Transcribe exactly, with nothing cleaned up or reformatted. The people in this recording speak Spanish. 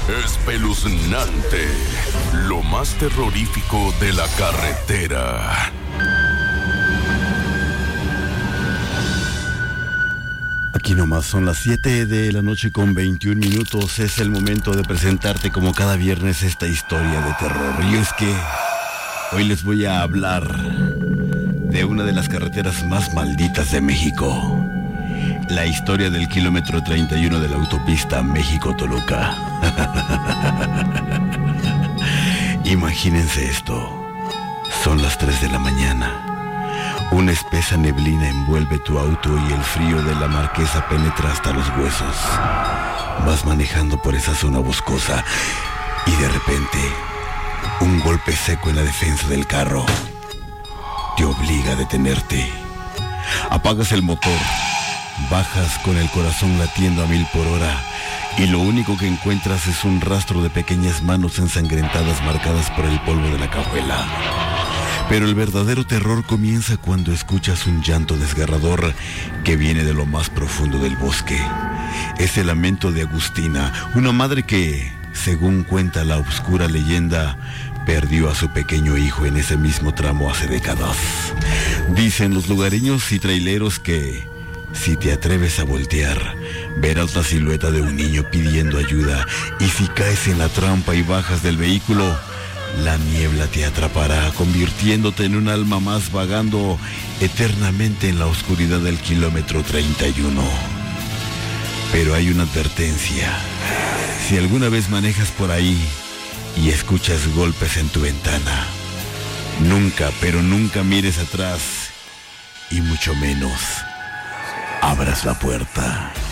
Espeluznante, lo más terrorífico de la carretera. Aquí nomás son las siete de la noche con veintiún minutos. Es el momento de presentarte como cada viernes esta historia de terror. Y es que hoy les voy a hablar de una de las carreteras más malditas de México. La historia del kilómetro treinta y uno de la autopista México-Toluca. Imagínense esto. Son las tres de la mañana. Una espesa neblina envuelve tu auto y el frío de la Marquesa penetra hasta los huesos. Vas manejando por esa zona boscosa y de repente un golpe seco en la defensa del carro te obliga a detenerte. Apagas el motor, bajas con el corazón latiendo a mil por hora y lo único que encuentras es un rastro de pequeñas manos ensangrentadas marcadas por el polvo de la cajuela. Pero el verdadero terror comienza cuando escuchas un llanto desgarrador que viene de lo más profundo del bosque. Es el lamento de Agustina, una madre que, según cuenta la oscura leyenda, perdió a su pequeño hijo en ese mismo tramo hace décadas. Dicen los lugareños y traileros que, si te atreves a voltear, verás la silueta de un niño pidiendo ayuda, y si caes en la trampa y bajas del vehículo, la niebla te atrapará, convirtiéndote en un alma más vagando eternamente en la oscuridad del kilómetro treinta y uno. Pero hay una advertencia. Si alguna vez manejas por ahí y escuchas golpes en tu ventana, nunca, pero nunca mires atrás y mucho menos abras la puerta.